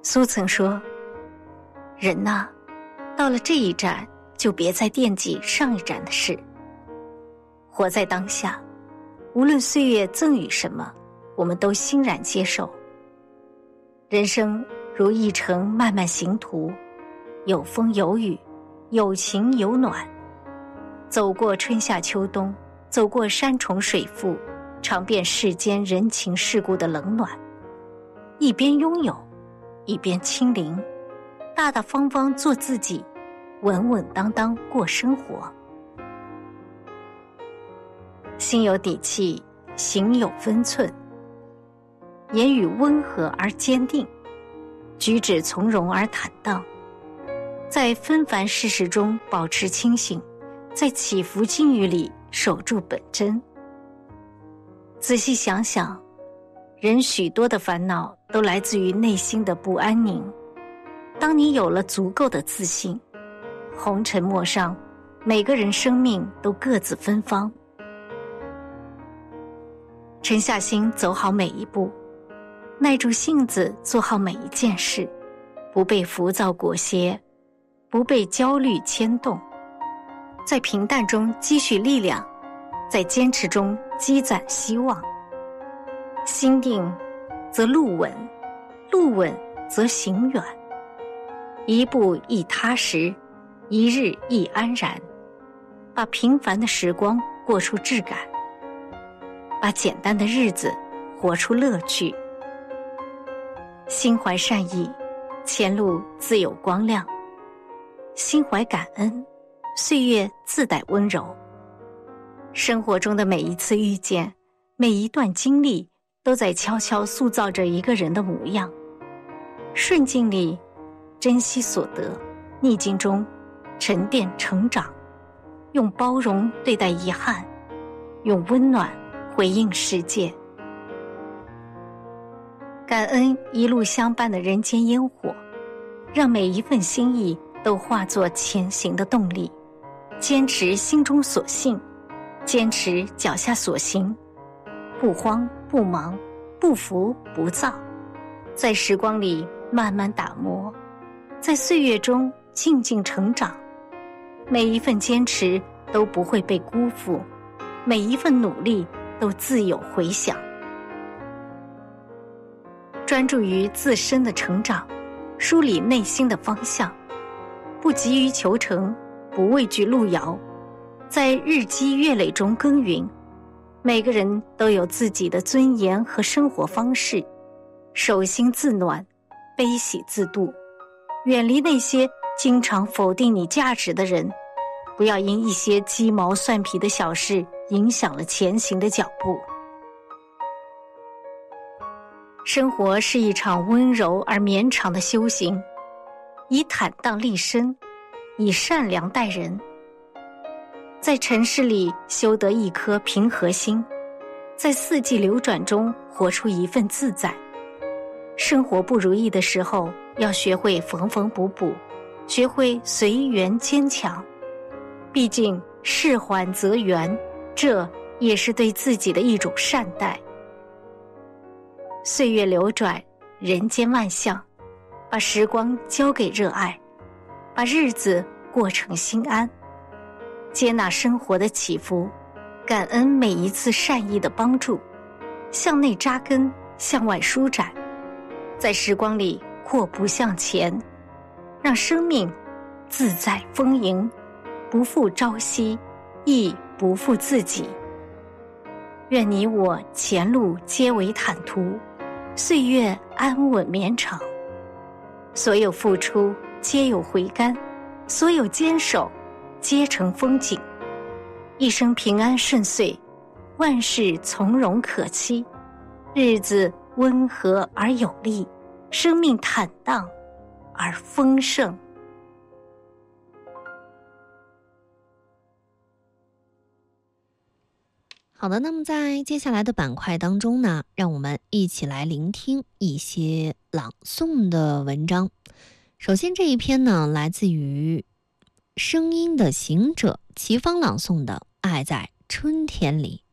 苏曾说，人呐，到了这一站就别再惦记上一站的事，活在当下，无论岁月赠予什么，我们都欣然接受。人生如一程漫漫行途，有风有雨，有晴有暖，走过春夏秋冬，走过山重水复，尝遍世间人情世故的冷暖，一边拥有，一边清零，大大方方做自己，稳稳当当过生活。心有底气，行有分寸，言语温和而坚定，举止从容而坦荡，在纷繁世事中保持清醒，在起伏境遇里守住本真。仔细想想，人许多的烦恼都来自于内心的不安宁。当你有了足够的自信，红尘陌上，每个人生命都各自芬芳。沉下心走好每一步，耐住性子做好每一件事，不被浮躁裹挟，不被焦虑牵动，在平淡中积蓄力量，在坚持中积攒希望。心定则路稳，路稳则行远，一步一踏实，一日一安然，把平凡的时光过出质感，把简单的日子活出乐趣。心怀善意，前路自有光亮；心怀感恩，岁月自带温柔。生活中的每一次遇见，每一段经历，都在悄悄塑造着一个人的模样。顺境里珍惜所得，逆境中沉淀成长，用包容对待遗憾，用温暖回应世界。感恩一路相伴的人间烟火，让每一份心意都化作前行的动力。坚持心中所信，坚持脚下所行，不慌不忙，不浮不躁，在时光里慢慢打磨，在岁月中静静成长。每一份坚持都不会被辜负，每一份努力都自有回响。专注于自身的成长，梳理内心的方向，不急于求成，不畏惧路遥，在日积月累中耕耘。每个人都有自己的尊严和生活方式，手心自暖，悲喜自度。远离那些经常否定你价值的人，不要因一些鸡毛蒜皮的小事影响了前行的脚步。生活是一场温柔而绵长的修行，以坦荡立身，以善良待人。在尘世里修得一颗平和心，在四季流转中活出一份自在。生活不如意的时候，要学会缝缝补补，学会随缘坚强。毕竟事缓则圆，这也是对自己的一种善待。岁月流转，人间万象，把时光交给热爱，把日子过成心安。接纳生活的起伏，感恩每一次善意的帮助，向内扎根，向外舒展，在时光里阔步向前，让生命自在丰盈，不负朝夕，亦不负自己。愿你我前路皆为坦途，岁月安稳绵长。所有付出皆有回甘，所有坚守皆成风景。一生平安顺遂，万事从容可期，日子温和而有力，生命坦荡而丰盛。 好的，那么在接下来的板块当中呢，让我们一起来聆听一些朗诵的文章。首先这一篇呢，来自于声音的行者齐芳朗诵的《爱在春天里》。